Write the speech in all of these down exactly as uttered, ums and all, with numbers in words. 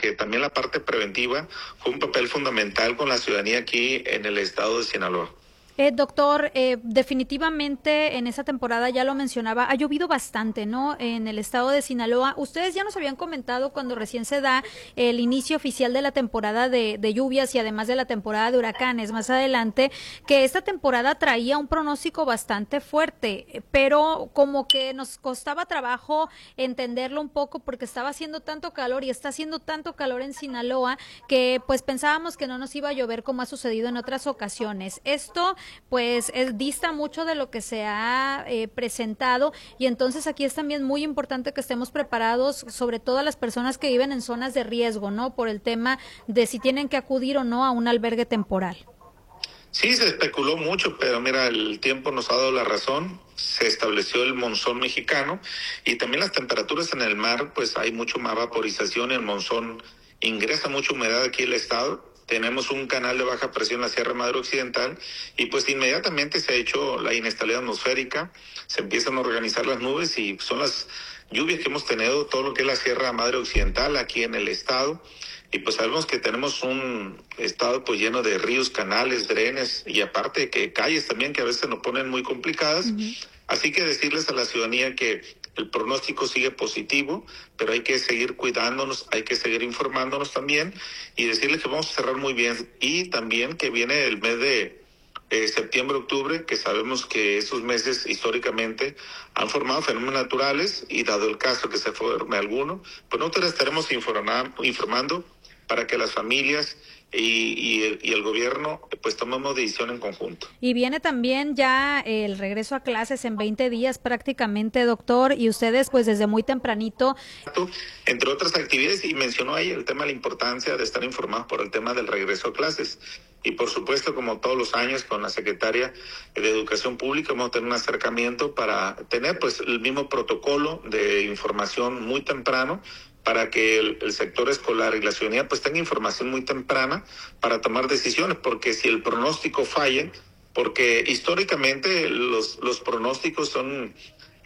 porque también la parte preventiva fue un papel fundamental con la ciudadanía aquí en el estado de Sinaloa. Eh, doctor, eh, definitivamente en esa temporada, ya lo mencionaba, ha llovido bastante, ¿no? En el estado de Sinaloa. Ustedes ya nos habían comentado cuando recién se da el inicio oficial de la temporada de, de lluvias y además de la temporada de huracanes más adelante, que esta temporada traía un pronóstico bastante fuerte, pero como que nos costaba trabajo entenderlo un poco porque estaba haciendo tanto calor y está haciendo tanto calor en Sinaloa que pues pensábamos que no nos iba a llover como ha sucedido en otras ocasiones. Esto pues es, dista mucho de lo que se ha eh, presentado, y entonces aquí es también muy importante que estemos preparados, sobre todo a las personas que viven en zonas de riesgo, ¿no? Por el tema de si tienen que acudir o no a un albergue temporal. Sí, se especuló mucho, pero mira, el tiempo nos ha dado la razón. Se estableció el monzón mexicano y también las temperaturas en el mar, pues hay mucho más vaporización y el monzón ingresa mucha humedad aquí al estado. Tenemos un canal de baja presión en la Sierra Madre Occidental y pues inmediatamente se ha hecho la inestabilidad atmosférica, se empiezan a organizar las nubes y son las lluvias que hemos tenido todo lo que es la Sierra Madre Occidental aquí en el estado. Y pues sabemos que tenemos un estado pues lleno de ríos, canales, drenes y aparte que calles también que a veces nos ponen muy complicadas. Uh-huh. Así que decirles a la ciudadanía que el pronóstico sigue positivo, pero hay que seguir cuidándonos, hay que seguir informándonos también y decirles que vamos a cerrar muy bien. Y también que viene el mes de eh, septiembre, octubre, que sabemos que esos meses históricamente han formado fenómenos naturales y dado el caso que se forme alguno, pues nosotros estaremos informando, informando para que las familias y, y, el, y el gobierno pues tomemos decisión en conjunto. Y viene también ya el regreso a clases en veinte días prácticamente, doctor, y ustedes pues desde muy tempranito. Entre otras actividades, y mencionó ahí el tema de la importancia de estar informados por el tema del regreso a clases. Y por supuesto, como todos los años, con la Secretaria de Educación Pública vamos a tener un acercamiento para tener pues el mismo protocolo de información muy temprano, para que el, el sector escolar y la ciudadanía pues tenga información muy temprana para tomar decisiones, porque si el pronóstico falla, porque históricamente los, los pronósticos son,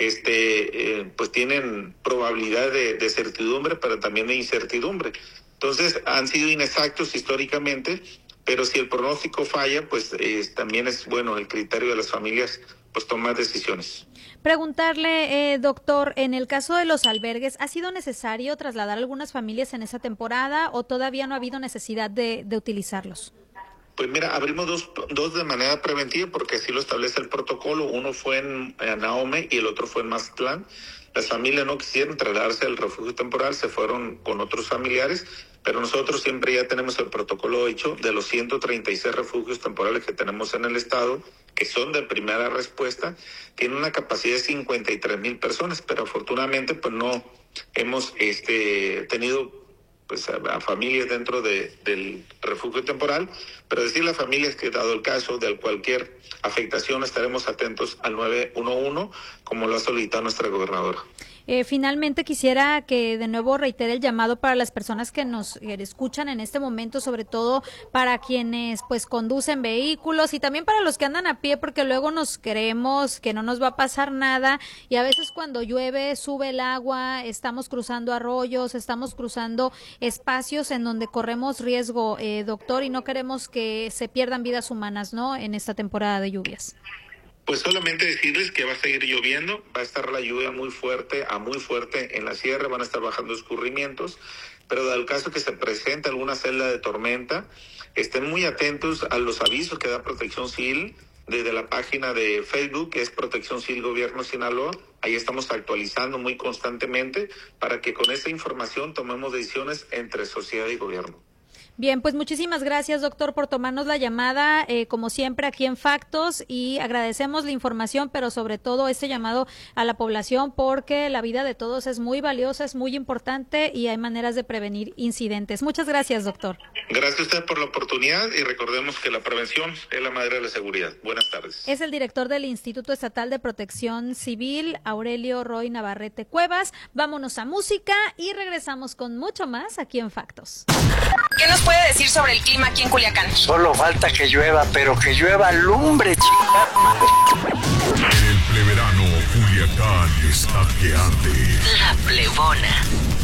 este, eh, pues tienen probabilidad de, de certidumbre, pero también de incertidumbre. Entonces han sido inexactos históricamente, pero si el pronóstico falla, pues eh, también es bueno el criterio de las familias pues tomar decisiones. Preguntarle, eh, doctor, en el caso de los albergues, ¿ha sido necesario trasladar a algunas familias en esa temporada o todavía no ha habido necesidad de, de utilizarlos? Pues mira, abrimos dos, dos de manera preventiva porque así lo establece el protocolo. Uno fue en, en Ahome y el otro fue en Mazatlán. Las familias no quisieron trasladarse al refugio temporal, se fueron con otros familiares, pero nosotros siempre ya tenemos el protocolo hecho de los ciento treinta y seis refugios temporales que tenemos en el estado, que son de primera respuesta, tienen una capacidad de cincuenta y tres mil personas, pero afortunadamente pues no hemos este tenido pues a, a familias dentro de, del refugio temporal, pero decirle a familias que dado el caso de cualquier afectación estaremos atentos al nueve uno uno, como lo ha solicitado nuestra gobernadora. Eh, finalmente quisiera que de nuevo reitere el llamado para las personas que nos eh, escuchan en este momento, sobre todo para quienes pues conducen vehículos y también para los que andan a pie, porque luego nos creemos que no nos va a pasar nada y a veces cuando llueve sube el agua, estamos cruzando arroyos, estamos cruzando espacios en donde corremos riesgo, eh, doctor, y no queremos que se pierdan vidas humanas, ¿no?, en esta temporada de lluvias. Pues solamente decirles que va a seguir lloviendo, va a estar la lluvia muy fuerte a muy fuerte en la sierra, van a estar bajando escurrimientos, pero dado el caso que se presente alguna celda de tormenta, estén muy atentos a los avisos que da Protección Civil desde la página de Facebook, que es Protección Civil Gobierno Sinaloa. Ahí estamos actualizando muy constantemente para que con esa información tomemos decisiones entre sociedad y gobierno. Bien, pues muchísimas gracias, doctor, por tomarnos la llamada, eh, como siempre aquí en Factos, y agradecemos la información, pero sobre todo este llamado a la población, porque la vida de todos es muy valiosa, es muy importante y hay maneras de prevenir incidentes. Muchas gracias, doctor. Gracias a usted por la oportunidad y recordemos que la prevención es la madre de la seguridad. Buenas tardes. Es el director del Instituto Estatal de Protección Civil, Aurelio Roy Navarrete Cuevas. Vámonos a música y regresamos con mucho más aquí en Factos. ¿Qué nos puede decir sobre el clima aquí en Culiacán? Solo falta que llueva, pero que llueva lumbre, chica. En el pleverano, Culiacán está que arde. La Plebona.